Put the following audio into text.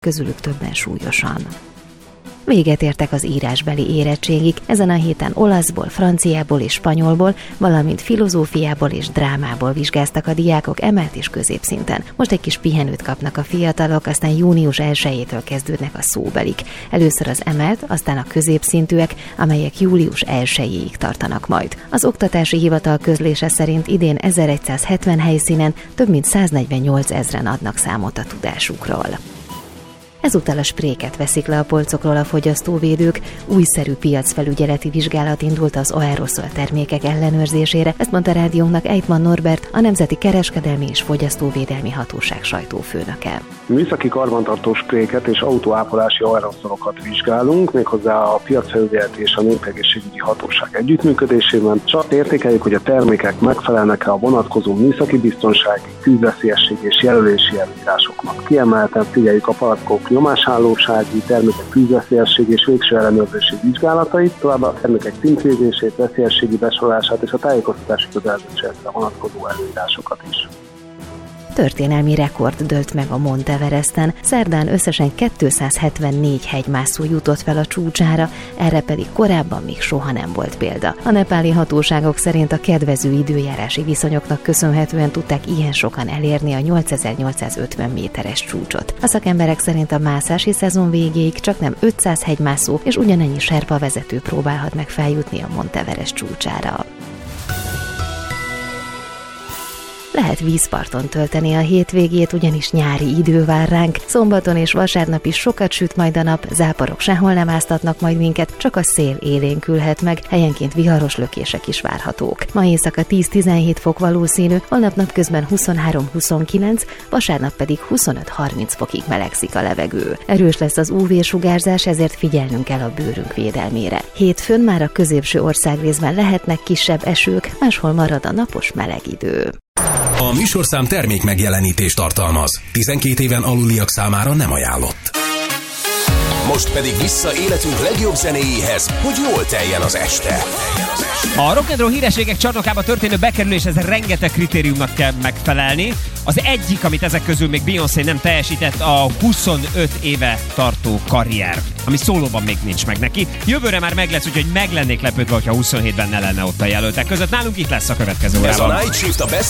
közülük többen súlyosan. Véget értek az írásbeli érettségig, ezen a héten olaszból, franciából és spanyolból, valamint filozófiából és drámából vizsgáztak a diákok emelt és középszinten. Most egy kis pihenőt kapnak a fiatalok, aztán június 1-től kezdődnek a szóbelik. Először az emelt, aztán a középszintűek, amelyek július 1-ig tartanak majd. Az Oktatási Hivatal közlése szerint idén 1170 helyszínen több mint 148 000 adnak számot a tudásukról. Ezúttal a spréket veszik le a polcokról a fogyasztóvédők, újszerű piacfelügyeleti vizsgálat indult az aeroszol termékek ellenőrzésére, ezt mondta rádiónknak Eitman Norbert, a Nemzeti Kereskedelmi és Fogyasztóvédelmi Hatóság sajtófőnöke. Műszaki karbantartó spréket és autóápolási aeroszolokat vizsgálunk, méghozzá a piacfelügyeleti és a népegészségügyi hatóság együttműködésében. Csak értékeljük, hogy a termékek megfelelnek-e a vonatkozó műszaki biztonsági, tűzveszélyesség és jelölési előírásoknak. Kiemelten figyeljük a palackok nyomásállósági, termékek tűzveszélyesség és végső ellenőrzési vizsgálatait, továbbá a termékek címkézését, veszélyességi besorolását és a tájékoztatási kötelezettségekre vonatkozó előírásokat is. Történelmi rekord dőlt meg a Mount Everesten, szerdán összesen 274 hegymászó jutott fel a csúcsára, erre pedig korábban még soha nem volt példa. A nepáli hatóságok szerint a kedvező időjárási viszonyoknak köszönhetően tudták ilyen sokan elérni a 8850 méteres csúcsot. A szakemberek szerint a mászási szezon végéig csaknem 500 hegymászó és ugyanennyi serpa vezető próbálhat meg feljutni a Mount Everest csúcsára. Lehet vízparton tölteni a hétvégét, ugyanis nyári idő vár ránk. Szombaton és vasárnap is sokat süt majd a nap, záporok sehol nem áztatnak majd minket, csak a szél élénkülhet meg, helyenként viharos lökések is várhatók. Ma éjszaka 10-17 fok valószínű, holnap napközben 23-29, vasárnap pedig 25-30 fokig melegszik a levegő. Erős lesz az UV-sugárzás, ezért figyelnünk kell a bőrünk védelmére. Hétfőn már a középső országrészben lehetnek kisebb esők, máshol marad a napos meleg idő. A műsorszám termék megjelenítést tartalmaz. 12 éven aluliak számára nem ajánlott. Most pedig vissza életünk legjobb zenéjéhez, hogy jól teljen az este. A Rock & Roll hírességek csarnokába történő bekerüléshez rengeteg kritériumnak kell megfelelni. Az egyik, amit ezek közül még Beyoncé nem teljesített, a 25 éve tartó karrier, ami szólóban még nincs meg neki. Jövőre már meg lesz, úgyhogy meg lennék lepődve, hogyha 27-ben ne lenne ott a jelöltek között. Nálunk itt lesz a következő órában. Ez a Night Shift a Best